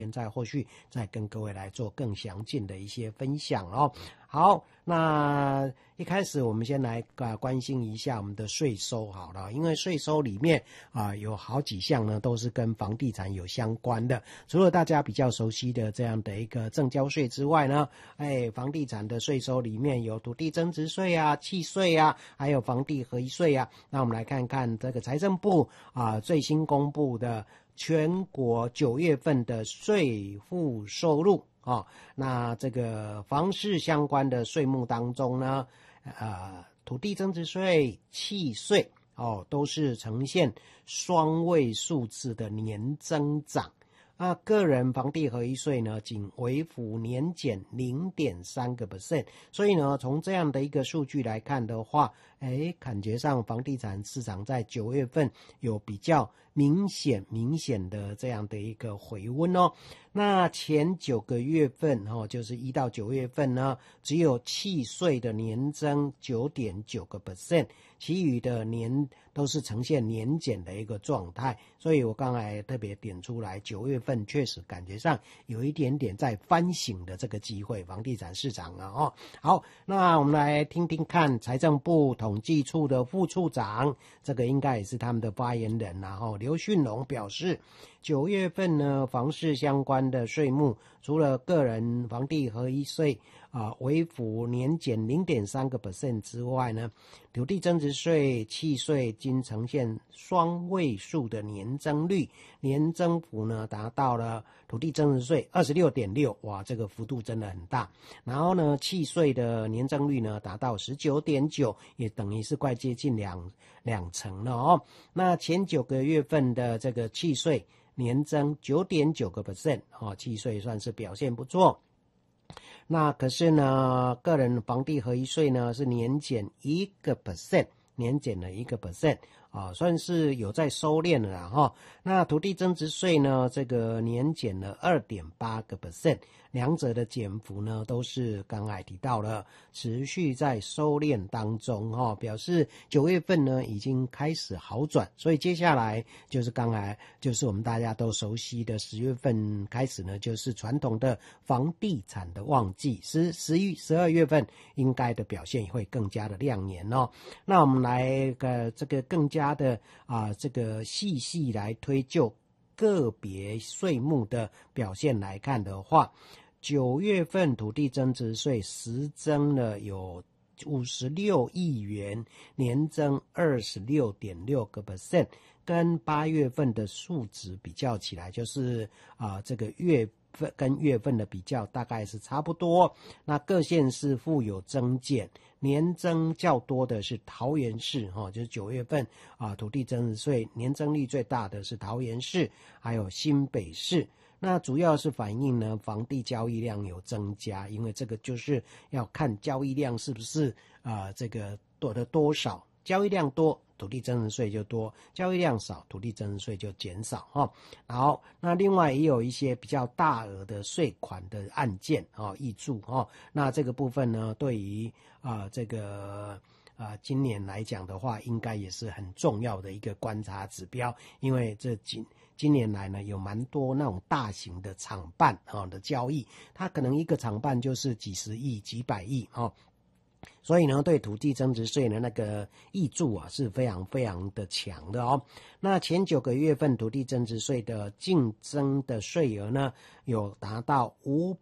在后续再跟各位来做更详尽的一些分享哦。好，那一开始我们先来关心一下我们的税收好了，因为税收里面有好几项呢都是跟房地产有相关的，除了大家比较熟悉的这样的一个证交税之外呢，房地产的税收里面有土地增值税啊、契税啊，还有房地合一税啊。那我们来看看这个财政部最新公布的全国9月份的税负收入那这个房市相关的税目当中呢，土地增值税、契税都是呈现双位数字的年增长。个人房地合一税呢，仅微幅年减 0.3%， 所以呢，从这样的一个数据来看的话，感觉上房地产市场在9月份有比较明显的这样的一个回温哦。那前9个月份就是1到9月份呢，只有契税的年增 9.9%， 其余的年都是呈现年减的一个状态。所以我刚才特别点出来，9月份确实感觉上有一点点在翻醒的这个机会，房地产市场好，那我们来听听看财政部统计处的副处长，这个应该也是他们的发言人刘训龙表示，9月份呢，房市相关的税目，除了个人房地合一税微幅年减 0.3% 之外呢，土地增值税、契税均呈现双位数的年增率，年增幅呢达到了土地增值税 26.6%， 哇，这个幅度真的很大。然后呢，契税的年增率呢达到 19.9%， 也等于是快接近两成了那前9个月份的这个契税年增 9.9%， 契税算是表现不错。那可是呢，个人房地合一税呢是年减 1%， 年减了 1%，算是有在收敛了那土地增值税呢，这个年减了 2.8%， 两者的减幅呢都是刚才提到了持续在收敛当中表示9月份呢已经开始好转，所以接下来就是刚才就是我们大家都熟悉的10月份开始呢，就是传统的房地产的旺季，12月份应该的表现也会更加的亮眼那我们来这个更加的这个细来推究个别税目的表现来看的话，9月份土地增值税实增了有56亿元，年增 26.6%， 跟8月份的数值比较起来，就是这个月份跟月份的比较大概是差不多。那各县市富有增减，年增较多的是桃园市就是9月份土地增值税年增率最大的是桃园市，还有新北市。那主要是反映呢房地交易量有增加，因为这个就是要看交易量是不是这个多的多少，交易量多土地增值税就多，交易量少土地增值税就减少好，那另外也有一些比较大额的税款的案件挹注那这个部分呢，对于这个今年来讲的话，应该也是很重要的一个观察指标，因为这今年来呢，有蛮多那种大型的厂办的交易，它可能一个厂办就是几十亿、几百亿所以呢，对土地增值税的那个挹注是非常非常的强的那前9个月份土地增值税的净增的税额呢，有达到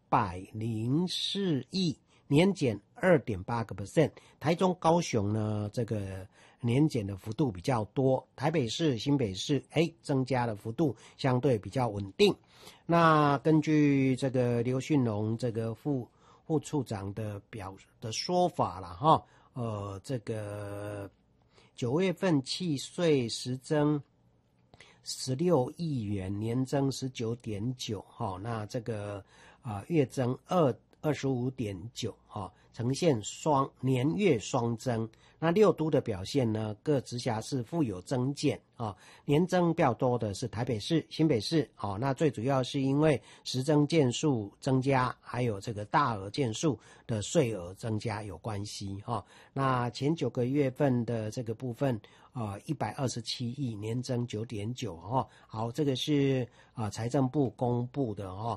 504亿，年减 2.8%。台中、高雄呢，这个年减的幅度比较多，台北市、新北市增加的幅度相对比较稳定。那根据这个刘训龙这个副处长的说法啦这个9月份契税实增16亿元，年增 19.9%那这个月增 25.9呈现年月双增。那六都的表现呢，各直辖市富有增减年增比较多的是台北市、新北市那最主要是因为实增件数增加，还有这个大额件数的税额增加有关系那前9个月份的这个部分127亿，年增9.9好，这个是财政部公布的